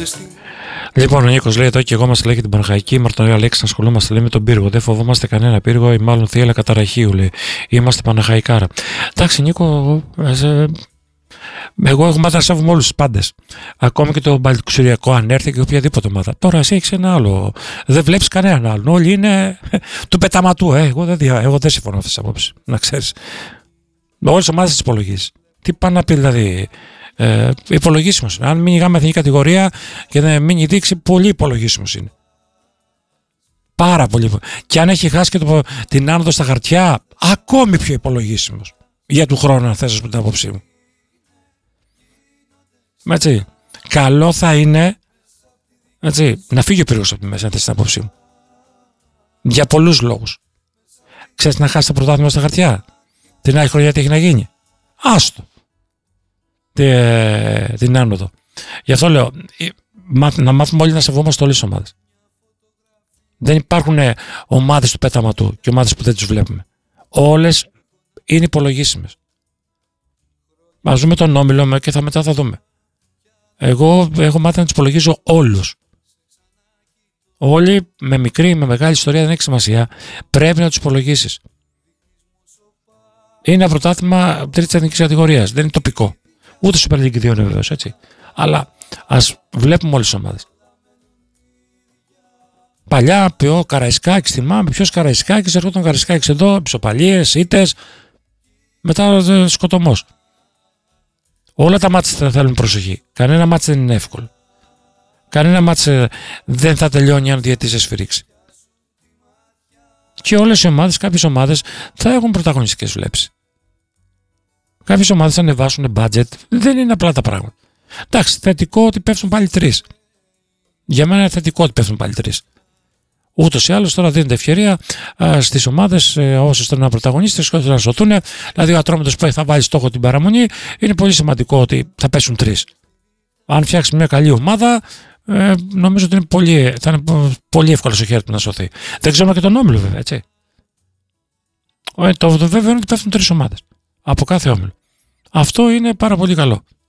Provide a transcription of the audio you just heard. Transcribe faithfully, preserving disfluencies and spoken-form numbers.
Λοιπόν, ο Νίκος λέει εδώ και εγώ μας λέει για την Παναχαϊκή Μαρτυρία Λέξη να ασχολούμαστε λέει με τον πύργο. Δεν φοβόμαστε κανένα πύργο ή μάλλον θύελα καταραχείου λέει. Είμαστε Παναχαϊκάρα. Εντάξει, Νίκο, ε, εγώ έχω μάθει να σέβομαι όλους τους πάντες. Ακόμη και το Μπαλτικουσουριακό αν έρθει και οποιαδήποτε ομάδα. Τώρα εσύ έχεις ένα άλλο. Δεν βλέπεις κανέναν άλλον. Όλοι είναι του πεταματού. Ε. Εγώ, δεν, εγώ δεν συμφωνώ με αυτές τις απόψεις. Να ξέρεις. Όλες τις ομάδες τις υπολογίζεις. Τι πάνε να πει δηλαδή. Ε, υπολογίσιμος. Αν μείνει γάμα εθνική κατηγορία και δεν μείνει δείξει, πολύ υπολογίσιμος είναι. Πάρα πολύ. Και αν έχει χάσει και το, την άνοδο στα χαρτιά, ακόμη πιο υπολογίσιμος. Για του χρόνου, αν θες, την άποψή μου. Έτσι. Καλό θα είναι έτσι, να φύγει ο πύργος από τη μέση, αν θες την άποψή μου. Για πολλούς λόγους. Ξέρεις να χάσει το πρωτάθλημα στα χαρτιά. Την άλλη χρονιά τι έχει να γίνει. Άστο. Την άνοδο. Γι' αυτό λέω να μάθουμε όλοι να σεβόμαστε όλες τις ομάδες. Δεν υπάρχουν ομάδες του πέταματου και ομάδες που δεν τις βλέπουμε. Όλες είναι υπολογίσιμες. Ας δούμε τον όμιλο και θα μετά θα δούμε. Εγώ έχω μάθει να τους υπολογίζω όλους. Όλοι με μικρή, με μεγάλη ιστορία δεν έχει σημασία. Πρέπει να τους υπολογίσεις. Είναι ένα πρωτάθλημα τρίτης εθνικής κατηγορίας. Δεν είναι τοπικό. Ούτε Super League δύο είναι βεβαίως, έτσι. Αλλά ας βλέπουμε όλες τις ομάδες. Παλιά, ποιο Καραϊσκάκης, θυμάμαι, ποιος Καραϊσκάκης, έρχονταν Καραϊσκάκης εδώ, ψοπαλίες, ήττες, μετά σκοτωμός. Όλα τα μάτς θα θέλουν προσοχή. Κανένα μάτς δεν είναι εύκολο. Κανένα μάτς δεν θα τελειώνει αν ο διαιτητής δεν σφυρίξει. Και όλες οι ομάδες, κάποιες ομάδες θα έχουν πρωταγωνιστικές βλέψεις. Κάποιες ομάδες θα ανεβάσουν budget. Δεν είναι απλά τα πράγματα. Εντάξει, θετικό ότι πέφτουν πάλι τρεις. Για μένα είναι θετικό ότι πέφτουν πάλι τρεις. Ούτως ή άλλως τώρα δίνεται ευκαιρία στις ομάδες, όσοι θέλουν να πρωταγωνιστές, όσοι θέλουν να σωθούν. Δηλαδή, ο Ατρόμητος που θα βάλει στόχο την παραμονή, είναι πολύ σημαντικό ότι θα πέσουν τρεις. Αν φτιάξει μια καλή ομάδα, ε, νομίζω ότι είναι πολύ, θα είναι πολύ εύκολο στο χέρι του να σωθεί. Δεν ξέρω και τον όμιλο, βέβαια, έτσι. Ε, το, το βέβαιο είναι ότι πέφτουν τρεις ομάδες από κάθε όμιλο. Αυτό είναι πάρα πολύ καλό.